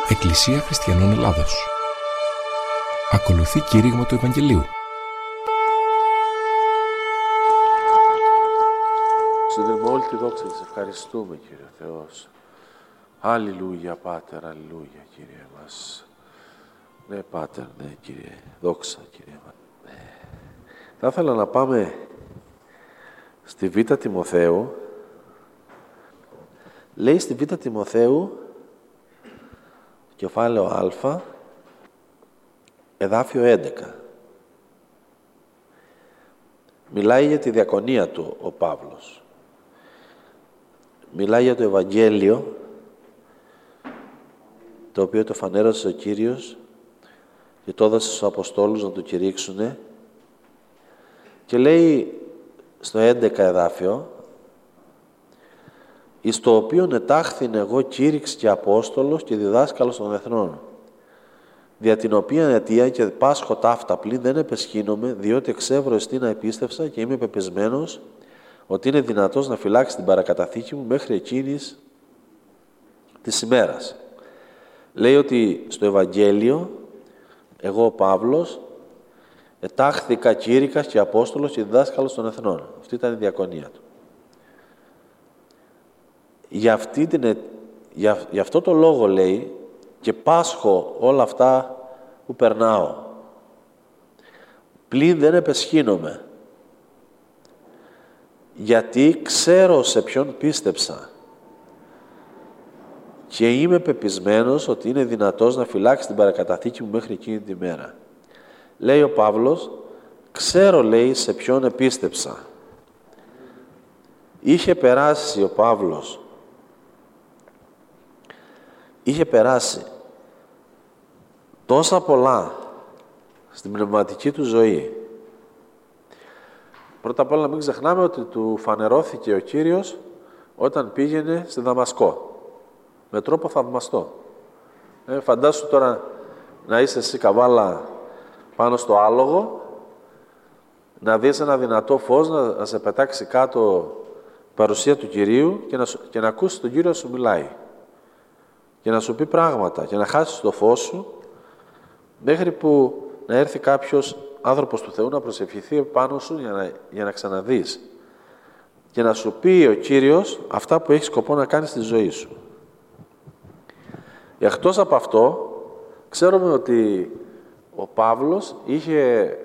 Εκκλησία Χριστιανών Ελλάδος. Ακολουθεί κήρυγμα του Ευαγγελίου. Σου δίνουμε όλη τη δόξα και σε ευχαριστούμε, Κύριε Θεός. Αλληλούια, Πάτερ, αλληλούια, Κύριε μας. Ναι, Πάτερ, ναι, Κύριε. Δόξα, Κύριε μας. Θα ήθελα να πάμε στη Β' Τιμοθέου. Λέει στη Β' Τιμοθέου, κεφάλαιο Α, εδάφιο 11. Μιλάει για τη διακονία του ο Παύλος. Μιλάει για το Ευαγγέλιο, το οποίο το φανέρωσε ο Κύριος και το έδωσε στους Αποστόλους να το κηρύξουνε. Και λέει στο 11 εδάφιο, εις το οποίον ετάχθην εγώ κήρυξ και Απόστολος και διδάσκαλος των εθνών, δια την οποία αιτία και πάσχω ταύτα πλην δεν επεσχύνομαι, διότι εξεύρω εστίνα επίστευσα και είμαι πεπεσμένος ότι είναι δυνατός να φυλάξει την παρακαταθήκη μου μέχρι εκείνης της ημέρας. Λέει ότι στο Ευαγγέλιο, εγώ ο Παύλος, ετάχθηκα κήρυκας και Απόστολος και διδάσκαλος των εθνών. Αυτή ήταν η διακονία του. Για αυτό το λόγο λέει και πάσχω όλα αυτά που περνάω. Πλην δεν επεσχύνομαι. Γιατί ξέρω σε ποιον πίστεψα. Και είμαι πεπισμένος ότι είναι δυνατός να φυλάξει την παρακαταθήκη μου μέχρι εκείνη τη μέρα. Λέει ο Παύλος, ξέρω, λέει, σε ποιον επίστεψα. Είχε περάσει ο Παύλος, είχε περάσει τόσα πολλά στην πνευματική του ζωή. Πρώτα απ' όλα μην ξεχνάμε ότι του φανερώθηκε ο Κύριος όταν πήγαινε στη Δαμασκό. Με τρόπο θαυμαστό. Φαντάσου τώρα να είσαι εσύ καβάλα πάνω στο άλογο, να δεις ένα δυνατό φως να σε πετάξει κάτω παρουσία του Κυρίου και να ακούσεις τον Κύριο να σου μιλάει. Και να σου πει πράγματα και να χάσεις το φως σου μέχρι που να έρθει κάποιος άνθρωπος του Θεού να προσευχηθεί πάνω σου για να ξαναδείς. Και να σου πει ο Κύριος αυτά που έχει σκοπό να κάνεις στη ζωή σου. Εκτός από αυτό, ξέρουμε ότι ο Παύλος είχε